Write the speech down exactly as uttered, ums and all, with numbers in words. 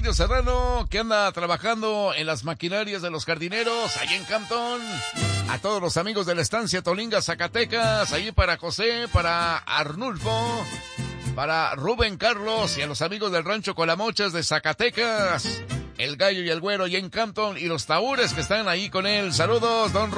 Tocayo Serrano, que anda trabajando en las maquinarias de los jardineros, ahí en Cantón. A todos los amigos de la estancia Tolinga, Zacatecas, ahí para José, para Arnulfo, para Rubén Carlos y a los amigos del rancho Colamochas de Zacatecas. El Gallo y el Güero y en Campton y los Taúres que están ahí con él. Saludos, don